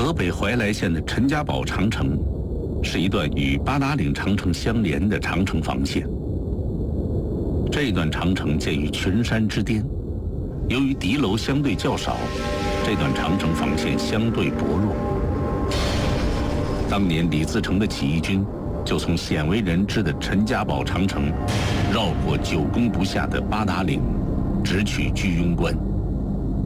河北怀来县的陈家堡长城是一段与八达岭长城相连的长城防线。这段长城建于群山之巅，由于敌楼相对较少，这段长城防线相对薄弱。当年李自成的起义军就从鲜为人知的陈家堡长城绕过久攻不下的八达岭，直取居庸关。